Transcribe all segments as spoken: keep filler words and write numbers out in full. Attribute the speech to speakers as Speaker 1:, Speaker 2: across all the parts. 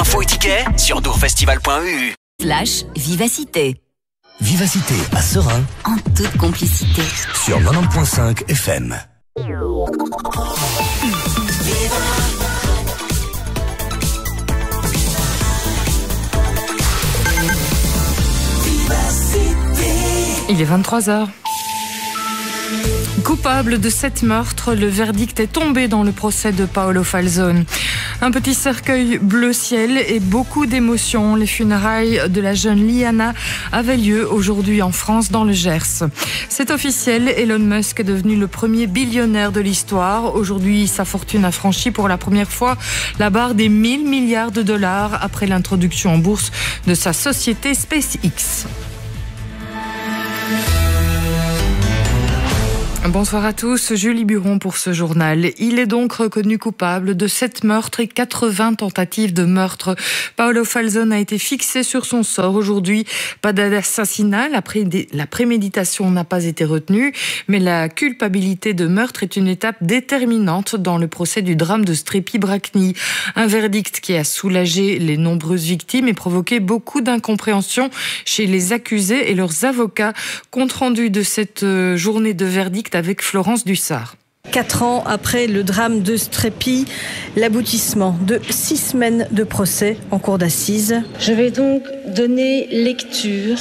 Speaker 1: Info et tickets sur dourfestival point e u.
Speaker 2: Slash Vivacité.
Speaker 3: Vivacité à Serein.
Speaker 2: En toute complicité.
Speaker 3: Sur quatre-vingt-dix point cinq F M.
Speaker 4: Il est vingt-trois heures. Coupable de sept meurtres, le verdict est tombé dans le procès de Paolo Falzone. Un petit cercueil bleu ciel et beaucoup d'émotions. Les funérailles de la jeune Liana avaient lieu aujourd'hui en France, dans le Gers. C'est officiel, Elon Musk est devenu le premier billionnaire de l'histoire. Aujourd'hui, sa fortune a franchi pour la première fois la barre des mille milliards de dollars après l'introduction en bourse de sa société SpaceX. Bonsoir à tous, Julie Buron pour ce journal. Il est donc reconnu coupable de sept meurtres et quatre-vingts tentatives de meurtre. Paolo Falzone a été fixé sur son sort aujourd'hui. Pas d'assassinat, la, pré- la préméditation n'a pas été retenue, mais la culpabilité de meurtre est une étape déterminante dans le procès du drame de Strépy-Bracny. Un verdict qui a soulagé les nombreuses victimes et provoqué beaucoup d'incompréhension chez les accusés et leurs avocats. Compte rendu de cette journée de verdict avec Florence Dussard.
Speaker 5: Quatre ans après le drame de Strépy, l'aboutissement de six semaines de procès en cour d'assises.
Speaker 6: Je vais donc donner lecture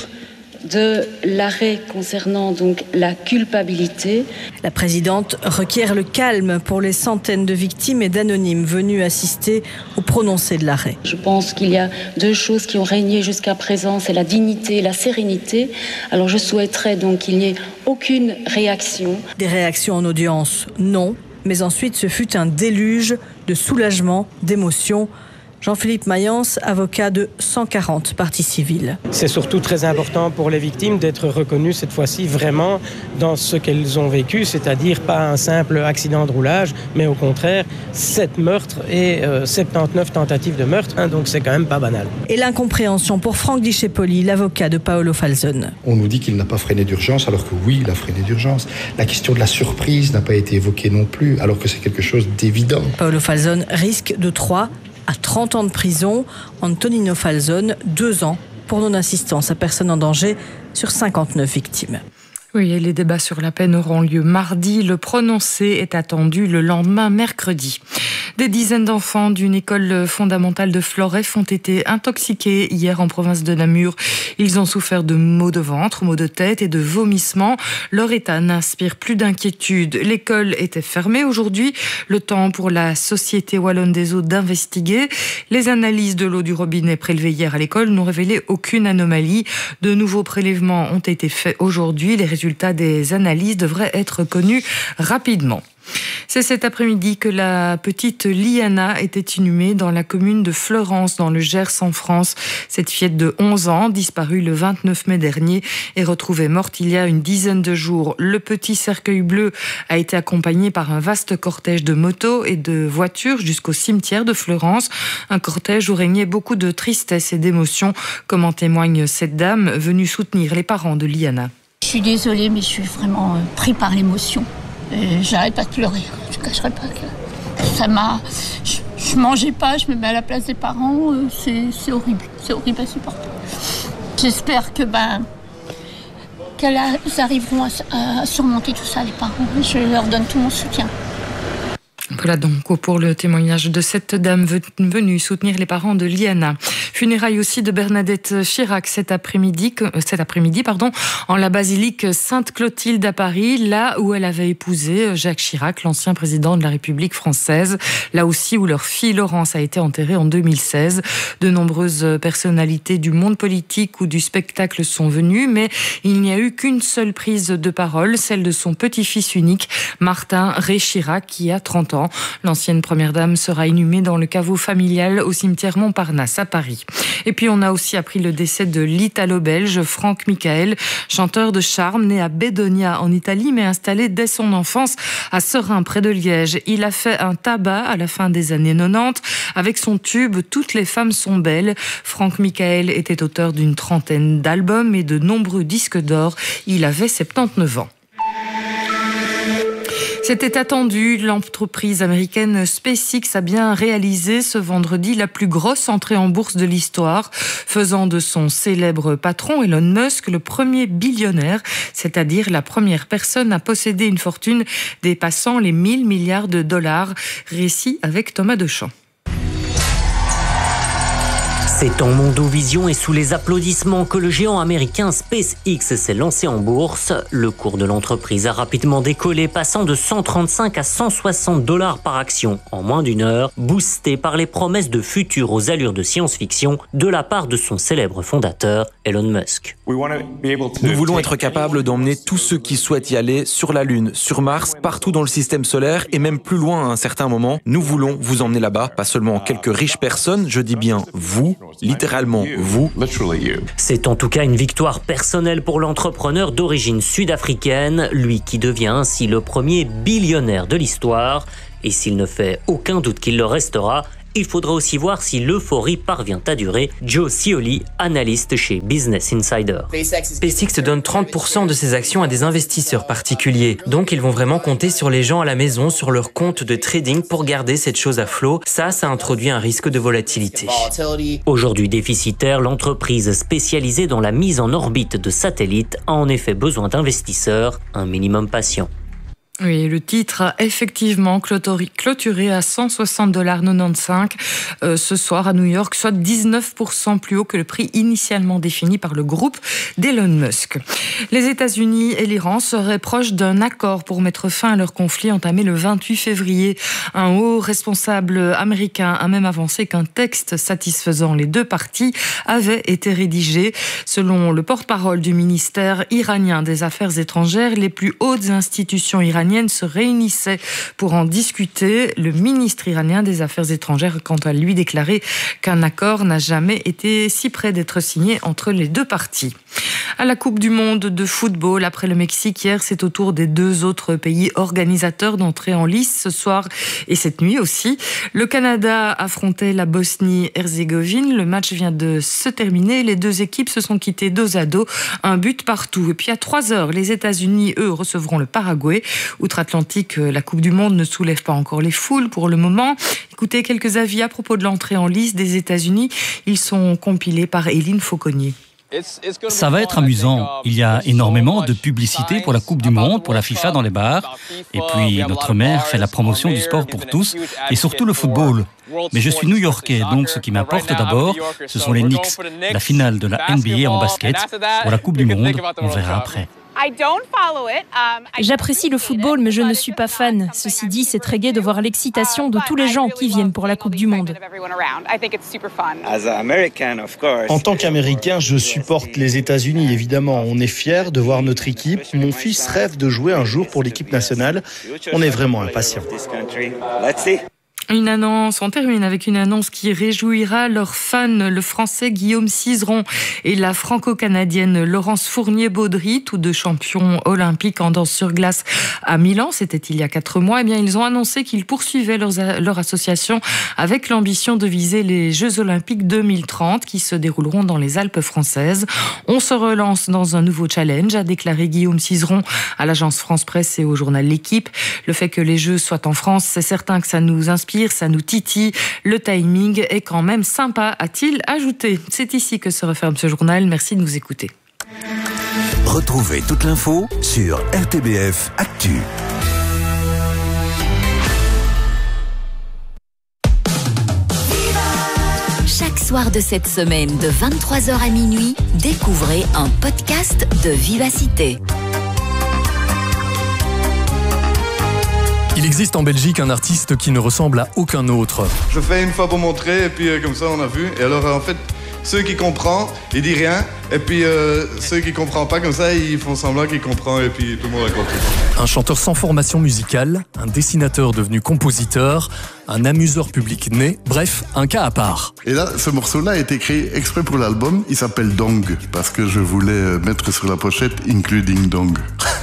Speaker 6: de l'arrêt concernant donc la culpabilité.
Speaker 5: La présidente requiert le calme pour les centaines de victimes et d'anonymes venus assister au prononcé de l'arrêt.
Speaker 6: Je pense qu'il y a deux choses qui ont régné jusqu'à présent, c'est la dignité et la sérénité. Alors je souhaiterais donc qu'il n'y ait aucune réaction.
Speaker 5: Des réactions en audience, non, mais ensuite ce fut un déluge de soulagement, d'émotion. Jean-Philippe Mayence, avocat de cent quarante parties civiles.
Speaker 7: C'est surtout très important pour les victimes d'être reconnues cette fois-ci vraiment dans ce qu'elles ont vécu, c'est-à-dire pas un simple accident de roulage, mais au contraire, sept meurtres et euh, soixante-dix-neuf tentatives de meurtre, hein, donc c'est quand même pas banal.
Speaker 5: Et l'incompréhension pour Franck Dichepoli, l'avocat de Paolo Falzone.
Speaker 8: On nous dit qu'il n'a pas freiné d'urgence, alors que oui, il a freiné d'urgence. La question de la surprise n'a pas été évoquée non plus, alors que c'est quelque chose d'évident.
Speaker 5: Paolo Falzone risque de trois à trente ans de prison. Antonino Falzone, deux ans pour non-assistance à personne en danger sur cinquante-neuf victimes.
Speaker 4: Oui, et les débats sur la peine auront lieu mardi. Le prononcé est attendu le lendemain, mercredi. Des dizaines d'enfants d'une école fondamentale de Floreffe ont été intoxiqués hier en province de Namur. Ils ont souffert de maux de ventre, maux de tête et de vomissements. Leur état n'inspire plus d'inquiétude. L'école était fermée aujourd'hui. Le temps pour la Société Wallonne des Eaux d'investiguer. Les analyses de l'eau du robinet prélevées hier à l'école n'ont révélé aucune anomalie. De nouveaux prélèvements ont été faits aujourd'hui. Les résultats des analyses devraient être connus rapidement. C'est cet après-midi que la petite Liana était inhumée dans la commune de Fleurance, dans le Gers en France. Cette fillette de onze ans, disparue le vingt-neuf mai dernier, est retrouvée morte il y a une dizaine de jours. Le petit cercueil bleu a été accompagné par un vaste cortège de motos et de voitures jusqu'au cimetière de Fleurance. Un cortège où régnait beaucoup de tristesse et d'émotion, comme en témoigne cette dame venue soutenir les parents de Liana.
Speaker 9: Je suis désolée, mais je suis vraiment pris par l'émotion. Et j'arrête pas de pleurer, je ne cacherai pas que ça m'a... Je, je mangeais pas, je me mets à la place des parents, c'est, c'est horrible, c'est horrible à supporter. J'espère que ben, qu'elles arriveront à, à surmonter tout ça, les parents. Je leur donne tout mon soutien.
Speaker 4: Voilà donc pour le témoignage de cette dame venue soutenir les parents de Liana. Funérailles aussi de Bernadette Chirac cet après-midi, cet après-midi pardon, en la basilique Sainte-Clotilde à Paris, là où elle avait épousé Jacques Chirac, l'ancien président de la République française, là aussi où leur fille Laurence a été enterrée en deux mille seize. De nombreuses personnalités du monde politique ou du spectacle sont venues, mais il n'y a eu qu'une seule prise de parole, celle de son petit-fils unique, Martin Ré Chirac, qui a trente ans. L'ancienne première dame sera inhumée dans le caveau familial au cimetière Montparnasse à Paris. Et puis on a aussi appris le décès de l'italo-belge Franck Michael, chanteur de charme né à Bedonia en Italie, mais installé dès son enfance à Serein près de Liège. Il a fait un tabac à la fin des années quatre-vingt-dix avec son tube « Toutes les femmes sont belles ». Franck Michael était auteur d'une trentaine d'albums et de nombreux disques d'or. Il avait soixante-dix-neuf ans. C'était attendu. L'entreprise américaine SpaceX a bien réalisé ce vendredi la plus grosse entrée en bourse de l'histoire, faisant de son célèbre patron Elon Musk le premier billionnaire, c'est-à-dire la première personne à posséder une fortune dépassant les mille milliards de dollars. Récit avec Thomas Dechamps.
Speaker 10: C'est en Mondovision et sous les applaudissements que le géant américain SpaceX s'est lancé en bourse. Le cours de l'entreprise a rapidement décollé, passant de cent trente-cinq à cent soixante dollars par action en moins d'une heure, boosté par les promesses de futur aux allures de science-fiction de la part de son célèbre fondateur, Elon Musk.
Speaker 11: Nous voulons être capables d'emmener tous ceux qui souhaitent y aller sur la Lune, sur Mars, partout dans le système solaire et même plus loin à un certain moment. Nous voulons vous emmener là-bas, pas seulement quelques riches personnes, je dis bien vous, littéralement vous.
Speaker 10: C'est en tout cas une victoire personnelle pour l'entrepreneur d'origine sud-africaine, lui qui devient ainsi le premier billionnaire de l'histoire. Et s'il ne fait aucun doute qu'il le restera, il faudra aussi voir si l'euphorie parvient à durer. Joe Cioli, analyste chez Business Insider.
Speaker 12: SpaceX donne trente pour cent de ses actions à des investisseurs particuliers. Donc ils vont vraiment compter sur les gens à la maison, sur leur compte de trading pour garder cette chose à flot. Ça, ça introduit un risque de volatilité.
Speaker 10: Aujourd'hui déficitaire, l'entreprise spécialisée dans la mise en orbite de satellites a en effet besoin d'investisseurs, un minimum patient.
Speaker 4: Oui, le titre a effectivement clôturé à cent soixante dollars quatre-vingt-quinze euh, ce soir à New York, soit dix-neuf pour cent plus haut que le prix initialement défini par le groupe d'Elon Musk. Les États-Unis et l'Iran seraient proches d'un accord pour mettre fin à leur conflit entamé le vingt-huit février. Un haut responsable américain a même avancé qu'un texte satisfaisant les deux parties avait été rédigé. Selon le porte-parole du ministère iranien des Affaires étrangères, les plus hautes institutions iraniennes se réunissaient pour en discuter. Le ministre iranien des Affaires étrangères a quant à lui déclaré qu'un accord n'a jamais été si près d'être signé entre les deux parties. À la Coupe du monde de football, après le Mexique hier, c'est au tour des deux autres pays organisateurs d'entrer en lice ce soir et cette nuit aussi. Le Canada affrontait la Bosnie-Herzégovine. Le match vient de se terminer. Les deux équipes se sont quittées dos à dos, un but partout. Et puis à trois heures, les États-Unis, eux, recevront le Paraguay. Outre-Atlantique, la Coupe du monde ne soulève pas encore les foules pour le moment. Écoutez quelques avis à propos de l'entrée en lice des États-Unis. Ils sont compilés par Éline Fauconnier.
Speaker 13: Ça va être amusant. Il y a énormément de publicité pour la Coupe du Monde, pour la FIFA dans les bars. Et puis notre maire fait la promotion du sport pour tous et surtout le football. Mais je suis New-Yorkais, donc ce qui m'importe d'abord, ce sont les Knicks. La finale de la N B A en basket. Pour la Coupe du Monde, on verra après.
Speaker 14: J'apprécie le football, mais je ne suis pas fan. Ceci dit, c'est très gai de voir l'excitation de tous les gens qui viennent pour la Coupe du Monde.
Speaker 15: En tant qu'Américain, je supporte les États-Unis, évidemment. On est fiers de voir notre équipe. Mon fils rêve de jouer un jour pour l'équipe nationale. On est vraiment impatients.
Speaker 4: Une annonce, on termine avec une annonce qui réjouira leurs fans, le français Guillaume Cizeron et la franco-canadienne Laurence Fournier-Baudry, tous deux champions olympiques en danse sur glace à Milan, c'était il y a quatre mois. Eh bien, ils ont annoncé qu'ils poursuivaient leurs, leur association avec l'ambition de viser les Jeux Olympiques deux mille trente qui se dérouleront dans les Alpes françaises. On se relance dans un nouveau challenge, a déclaré Guillaume Cizeron à l'agence France Presse et au journal L'Équipe. Le fait que les Jeux soient en France, c'est certain que ça nous inspire, ça nous titille. Le timing est quand même sympa, a-t-il ajouté. C'est ici que se referme ce journal. Merci de nous écouter.
Speaker 3: Retrouvez toute l'info sur R T B F Actu.
Speaker 2: Chaque soir de cette semaine, de vingt-trois heures à minuit, découvrez un podcast de Vivacité.
Speaker 16: Il existe en Belgique un artiste qui ne ressemble à aucun autre.
Speaker 17: Je fais une fois pour montrer, et puis euh, comme ça on a vu. Et alors euh, en fait, ceux qui comprennent, ils disent rien. Et puis euh, ceux qui comprennent pas comme ça, ils font semblant qu'ils comprennent et puis tout le monde a compris.
Speaker 16: Un chanteur sans formation musicale, un dessinateur devenu compositeur, un amuseur public né, bref, un cas à part.
Speaker 18: Et là, ce morceau-là a été créé exprès pour l'album. Il s'appelle Dong, parce que je voulais mettre sur la pochette « Including Dong ».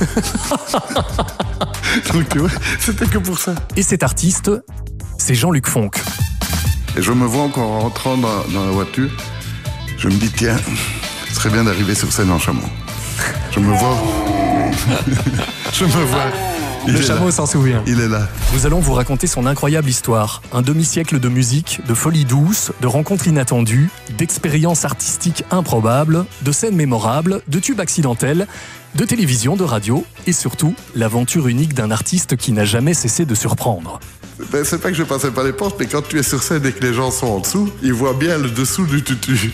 Speaker 18: Donc tu vois, c'était que pour ça.
Speaker 16: Et cet artiste, c'est Jean-Luc Fonck.
Speaker 18: Et je me vois encore en rentrant dans, dans la voiture, je me dis tiens, ce serait bien d'arriver sur scène en chameau. Je me vois, je me vois
Speaker 16: Le chameau s'en souvient.
Speaker 18: Il est là.
Speaker 16: Nous allons vous raconter son incroyable histoire. Un demi-siècle de musique, de folie douce, de rencontres inattendues, d'expériences artistiques improbables, de scènes mémorables, de tubes accidentels, de télévision, de radio et surtout l'aventure unique d'un artiste qui n'a jamais cessé de surprendre.
Speaker 18: Ben, c'est pas que je passais pas les portes, mais quand tu es sur scène et que les gens sont en dessous, ils voient bien le dessous du tutu.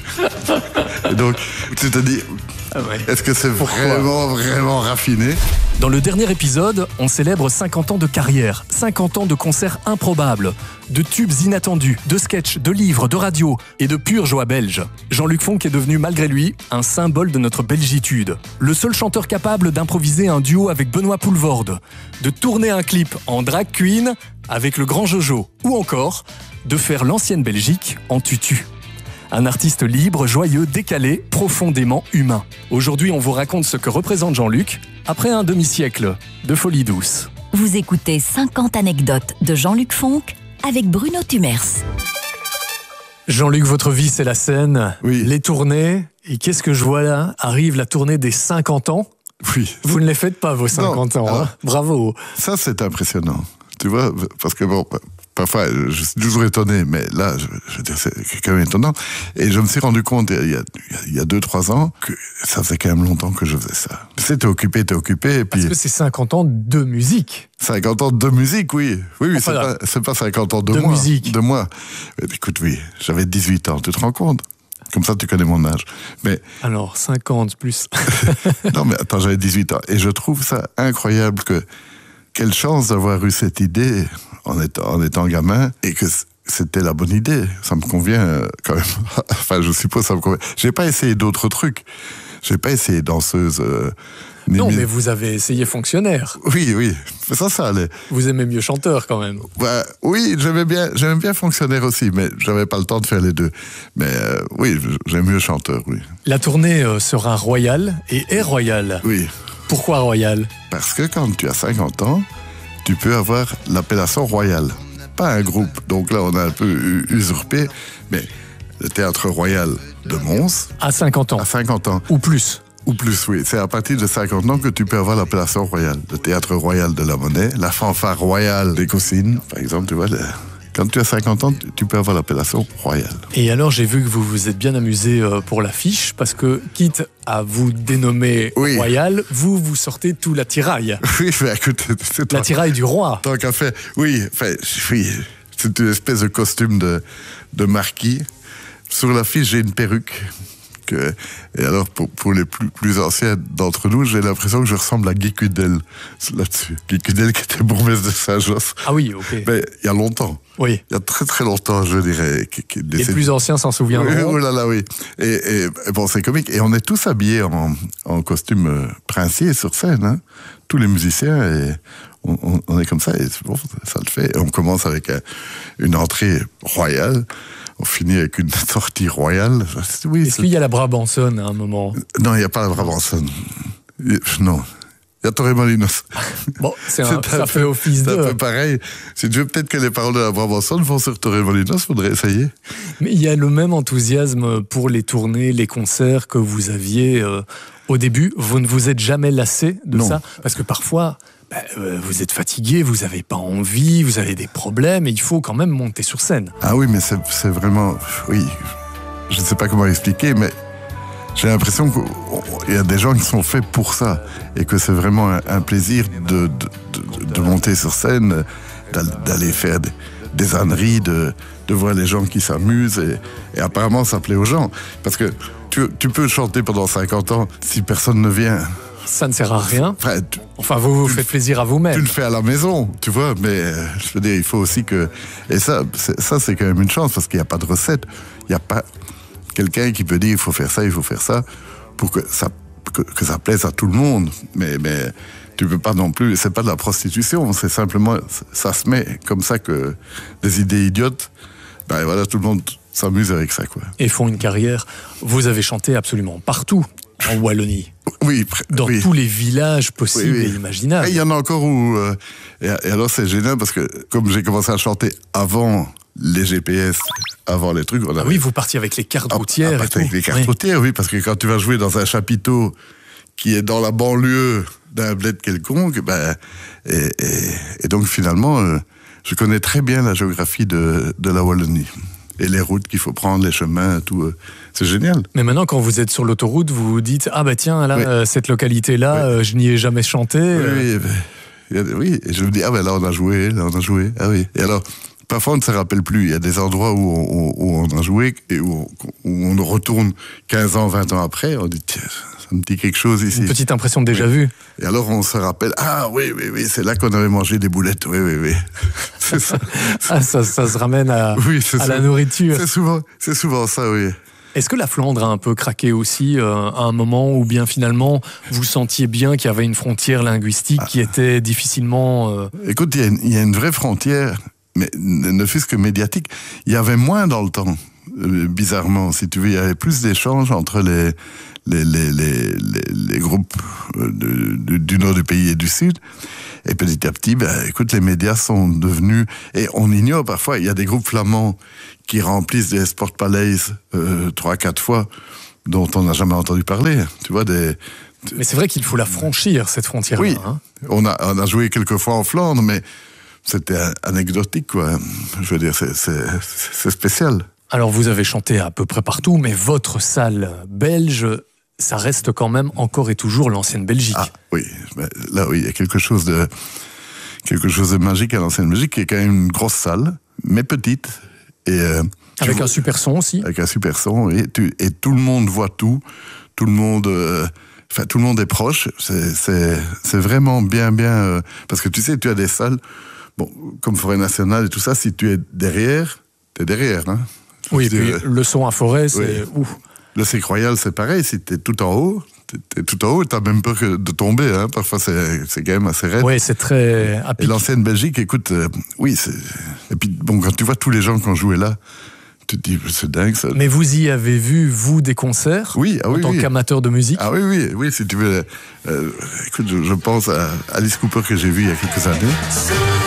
Speaker 18: Et donc, tu te dis, ah ouais. Est-ce que c'est Pourquoi vraiment, vraiment raffiné ?
Speaker 16: Dans le dernier épisode, on célèbre cinquante ans de carrière, cinquante ans de concerts improbables, de tubes inattendus, de sketchs, de livres, de radio et de pure joie belge. Jean-Luc Fonck est devenu, malgré lui, un symbole de notre belgitude. Le seul chanteur capable d'improviser un duo avec Benoît Poelvoorde, de tourner un clip en drag queen avec le grand Jojo, ou encore de faire l'ancienne Belgique en tutu. Un artiste libre, joyeux, décalé, profondément humain. Aujourd'hui, on vous raconte ce que représente Jean-Luc après un demi-siècle de folie douce.
Speaker 2: Vous écoutez cinquante anecdotes de Jean-Luc Fonck avec Bruno Tumers.
Speaker 16: Jean-Luc, votre vie, c'est la scène,
Speaker 18: oui.
Speaker 16: Les tournées. Et qu'est-ce que je vois là ? Arrive la tournée des cinquante ans.
Speaker 18: Oui.
Speaker 16: Vous ne les faites pas, vos cinquante
Speaker 18: non,
Speaker 16: ans.
Speaker 18: alors,
Speaker 16: hein Bravo.
Speaker 18: Ça, c'est impressionnant. Tu vois, parce que bon... Parfois, je suis toujours étonné, mais là, je, je veux dire, c'est quand même étonnant. Et je me suis rendu compte, il y a, il y a deux, trois ans, que ça faisait quand même longtemps que je faisais ça. C'était occupé, t'es occupé, et puis...
Speaker 16: Parce que c'est cinquante ans de musique.
Speaker 18: cinquante ans de musique, oui. Oui, oui, enfin, c'est, pas, c'est pas cinquante ans de,
Speaker 16: de
Speaker 18: moi.
Speaker 16: musique.
Speaker 18: De moi. Mais, écoute, oui, j'avais dix-huit ans, tu te rends compte ? Comme ça, tu connais mon âge. Mais...
Speaker 16: Alors, cinquante plus.
Speaker 18: Non, mais attends, j'avais dix-huit ans. Et je trouve ça incroyable que... Quelle chance d'avoir eu cette idée en étant, en étant gamin et que c'était la bonne idée. Ça me convient quand même. Enfin, je suppose ça me convient. J'ai pas essayé d'autres trucs. J'ai pas essayé danseuse. Euh,
Speaker 16: non, mais vous avez essayé fonctionnaire.
Speaker 18: Oui, oui. Ça, ça allait.
Speaker 16: Vous aimez mieux chanteur quand même.
Speaker 18: Bah, oui, j'aimais bien, j'aimais bien fonctionnaire aussi, mais j'avais pas le temps de faire les deux. Mais euh, oui, j'aime mieux chanteur, oui.
Speaker 16: La tournée euh, sera royale et est royale.
Speaker 18: Oui.
Speaker 16: Pourquoi royal ?
Speaker 18: Parce que quand tu as cinquante ans, tu peux avoir l'appellation royale. Pas un groupe. Donc là, on a un peu usurpé, mais le Théâtre Royal de Mons...
Speaker 16: À cinquante ans.
Speaker 18: À cinquante ans.
Speaker 16: Ou plus.
Speaker 18: Ou plus, oui. C'est à partir de cinquante ans que tu peux avoir l'appellation royale. Le Théâtre Royal de la Monnaie, la Fanfare Royale des Coussines, par exemple, tu vois... Le... Quand tu as cinquante ans, tu peux avoir l'appellation royale.
Speaker 16: Et alors, j'ai vu que vous vous êtes bien amusé pour l'affiche, parce que, quitte à vous dénommer oui. royal, vous, vous sortez tout l'attirail.
Speaker 18: Oui, mais écoute... C'est
Speaker 16: l'attirail du roi.
Speaker 18: Tant qu'à faire, oui, enfin, oui, c'est une espèce de costume de, de marquis. Sur l'affiche, j'ai une perruque. Que, et alors, pour, pour les plus, plus anciens d'entre nous, j'ai l'impression que je ressemble à Guy Cudel là-dessus. Guy Cudel qui était bourgmestre de Saint-Josse.
Speaker 16: Ah oui, ok.
Speaker 18: Mais il y a longtemps.
Speaker 16: Oui.
Speaker 18: Il y a très très longtemps, je dirais. Qui, qui,
Speaker 16: les plus anciens s'en souviendront.
Speaker 18: Oui, oh là là, oui. Et, et, et bon, c'est comique. Et on est tous habillés en, en costume euh, princier sur scène, hein. Tous les musiciens, et on, on, on est comme ça, et bon, ça le fait. Et on commence avec un, une entrée royale. On finit avec une sortie royale.
Speaker 16: Oui, Est-ce c'est... qu'il y a la Brabançonne à un moment ?
Speaker 18: Non, il n'y a pas la Brabançonne. Non. Il y a Torremolinos.
Speaker 16: Bon, c'est un, c'est ça un fait peu, office
Speaker 18: de...
Speaker 16: C'est
Speaker 18: un peu pareil. Si tu veux peut-être que les paroles de la Brabançonne vont sur Torremolinos, il faudrait essayer.
Speaker 16: Mais il y a le même enthousiasme pour les tournées, les concerts que vous aviez euh, au début. Vous ne vous êtes jamais lassé de
Speaker 18: non.
Speaker 16: ça ? Parce que parfois... Ben, euh, vous êtes fatigué, vous n'avez pas envie, vous avez des problèmes et il faut quand même monter sur scène.
Speaker 18: Ah oui, mais c'est, c'est vraiment... Oui, je ne sais pas comment expliquer, mais j'ai l'impression qu'il y a des gens qui sont faits pour ça et que c'est vraiment un, un plaisir de, de, de, de monter sur scène, d'aller faire des, des âneries, de, de voir les gens qui s'amusent et, et apparemment ça plaît aux gens. Parce que tu, tu peux chanter pendant cinquante ans si personne ne vient...
Speaker 16: Ça ne sert à rien.
Speaker 18: Enfin, tu,
Speaker 16: enfin vous vous faites plaisir à vous-même.
Speaker 18: Tu le fais à la maison, tu vois, mais euh, je veux dire, il faut aussi que... Et ça, c'est, ça, c'est quand même une chance, parce qu'il n'y a pas de recette. Il n'y a pas quelqu'un qui peut dire, il faut faire ça, il faut faire ça, pour que ça, que, que ça plaise à tout le monde. Mais, mais tu peux pas non plus... C'est pas de la prostitution, c'est simplement... Ça se met comme ça que des idées idiotes, ben voilà, tout le monde s'amuse avec ça, quoi.
Speaker 16: Et font une carrière. Vous avez chanté absolument partout. En Wallonie.
Speaker 18: Oui.
Speaker 16: Dans
Speaker 18: oui.
Speaker 16: tous les villages possibles oui, oui. et imaginables.
Speaker 18: Il y en a encore où... Euh, et, et alors c'est gênant parce que comme j'ai commencé à chanter avant les G P S, avant les trucs... On avait...
Speaker 16: ah oui, vous partiez avec les cartes routières
Speaker 18: ah,
Speaker 16: et tout.
Speaker 18: Avec les cartes
Speaker 16: oui.
Speaker 18: routières, oui, parce que quand tu vas jouer dans un chapiteau qui est dans la banlieue d'un bled quelconque. Ben, et, et, et donc finalement, euh, je connais très bien la géographie de, de la Wallonie. Et les routes qu'il faut prendre, les chemins, tout. Euh, c'est génial.
Speaker 16: Mais maintenant, quand vous êtes sur l'autoroute, vous vous dites « Ah bah tiens, là, oui. euh, cette localité-là, oui. euh, je n'y ai jamais chanté. Oui,
Speaker 18: euh... oui, oui, et je me dis « Ah ben là, on a joué, là, on a joué. » Ah oui. Et alors, parfois, on ne se rappelle plus. Il y a des endroits où on, où on a joué et où on, où on retourne quinze ans, vingt ans après. On dit « Tiens, ça me dit quelque chose ici. »
Speaker 16: Une petite impression de déjà vu.
Speaker 18: Et alors, on se rappelle « Ah oui, oui, oui, c'est là qu'on avait mangé des boulettes. Oui, oui, oui. » C'est ça.
Speaker 16: Ah, ça, ça se ramène à, oui, à la nourriture.
Speaker 18: C'est souvent, c'est souvent ça, oui.
Speaker 16: Est-ce que la Flandre a un peu craqué aussi euh, à un moment où bien finalement vous sentiez bien qu'il y avait une frontière linguistique ah. qui était difficilement... Euh...
Speaker 18: Écoute, il y, y a une vraie frontière, mais ne fût-ce que médiatique. Il y avait moins dans le temps, euh, bizarrement. Si tu veux, il y avait plus d'échanges entre les, les, les, les, les, les groupes de, de, du nord du pays et du sud. Et petit à petit, ben, écoute, les médias sont devenus... Et on ignore parfois, il y a des groupes flamands qui remplissent des Sportpaleis euh, trois, quatre fois, dont on n'a jamais entendu parler. Tu vois, des...
Speaker 16: Mais c'est vrai qu'il faut la franchir, cette frontière-là.
Speaker 18: Oui,
Speaker 16: hein.
Speaker 18: on, a, on a joué quelques fois en Flandre, mais c'était anecdotique, quoi. Je veux dire, c'est, c'est, c'est spécial.
Speaker 16: Alors, vous avez chanté à peu près partout, mais votre salle belge... ça reste quand même encore et toujours l'ancienne Belgique.
Speaker 18: Ah oui, là oui, il y a quelque chose de quelque chose de magique à l'ancienne Belgique, qui est quand même une grosse salle, mais petite. Et euh,
Speaker 16: avec vois, un super son aussi.
Speaker 18: Avec un super son, oui. Tu, et tout le monde voit tout, tout le monde, euh, enfin tout le monde est proche. C'est c'est c'est vraiment bien bien euh, parce que tu sais, tu as des salles, bon comme Forêt Nationale et tout ça. Si tu es derrière, t'es derrière, hein.
Speaker 16: Oui, et puis euh, le son à Forêt, c'est
Speaker 18: oui. ouf. Le Cirque Royal, c'est pareil, si t'es tout en haut, t'es, t'es tout en haut, t'as même peur de tomber, hein. Parfois c'est, c'est quand même assez raide.
Speaker 16: Oui, c'est très...
Speaker 18: Et l'ancienne Belgique, écoute, euh, oui, c'est... Et puis, bon, quand tu vois tous les gens qui ont joué là, tu te dis, c'est dingue, ça.
Speaker 16: Mais vous y avez vu, vous, des concerts?
Speaker 18: Oui, ah oui,
Speaker 16: en tant
Speaker 18: oui.
Speaker 16: qu'amateur de musique?
Speaker 18: Ah oui, oui, oui, si tu veux... Euh, écoute, je, je pense à Alice Cooper que j'ai vu il y a quelques années.